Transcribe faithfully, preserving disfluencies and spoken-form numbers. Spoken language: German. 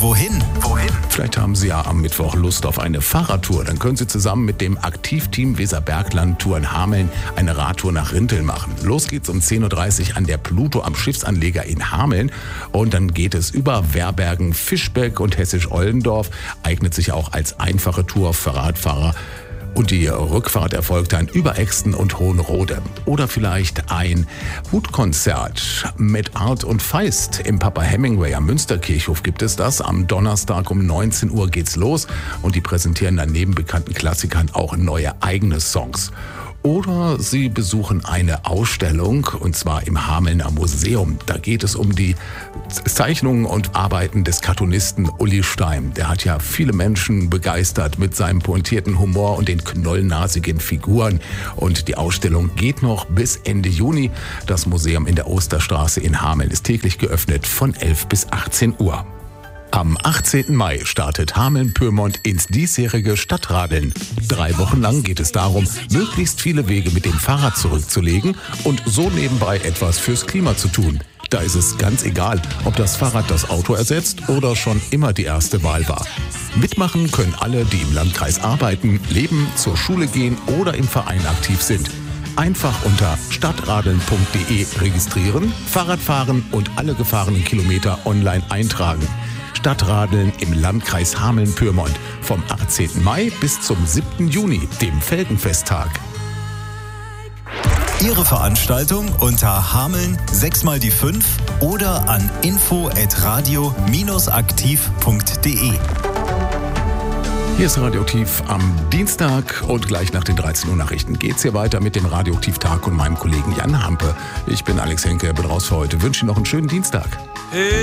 wohin? Wohin? Vielleicht haben Sie ja am Mittwoch Lust auf eine Fahrradtour. Dann können Sie zusammen mit dem Aktivteam Weserbergland Touren Hameln eine Radtour nach Rinteln machen. Los geht's um zehn Uhr dreißig an der Pluto am Schiffsanleger in Hameln. Und dann geht es über Werbergen, Fischbeck und Hessisch-Ollendorf. Eignet sich auch als einfache Tour für Radfahrer. Und die Rückfahrt erfolgt dann über Exten und Hohenrode. Oder vielleicht ein Hutkonzert mit Art und Feist im Papa Hemingway am Münsterkirchhof gibt es das. Am Donnerstag um neunzehn Uhr geht's los und die präsentieren dann neben bekannten Klassikern auch neue eigene Songs. Oder Sie besuchen eine Ausstellung, und zwar im Hamelner Museum. Da geht es um die Zeichnungen und Arbeiten des Cartoonisten Uli Steim. Der hat ja viele Menschen begeistert mit seinem pointierten Humor und den knollnasigen Figuren. Und die Ausstellung geht noch bis Ende Juni. Das Museum in der Osterstraße in Hameln ist täglich geöffnet von elf bis achtzehn Uhr. Am achtzehnten Mai startet Hameln-Pyrmont ins diesjährige Stadtradeln. Drei Wochen lang geht es darum, möglichst viele Wege mit dem Fahrrad zurückzulegen und so nebenbei etwas fürs Klima zu tun. Da ist es ganz egal, ob das Fahrrad das Auto ersetzt oder schon immer die erste Wahl war. Mitmachen können alle, die im Landkreis arbeiten, leben, zur Schule gehen oder im Verein aktiv sind. Einfach unter stadtradeln punkt de registrieren, Fahrrad fahren und alle gefahrenen Kilometer online eintragen. Stadtradeln im Landkreis Hameln-Pyrmont vom achtzehnten Mai bis zum siebten Juni, dem Felgenfesttag. Ihre Veranstaltung unter Hameln sechs mal die fünf oder an info at radio Bindestrich aktiv punkt de. Hier ist Radioaktiv am Dienstag und gleich nach den dreizehn Uhr Nachrichten geht's hier weiter mit dem Radioaktiv-Tag und meinem Kollegen Jan Hampe. Ich bin Alex Henke, bin raus für heute. Wünsche Ihnen noch einen schönen Dienstag. Hey.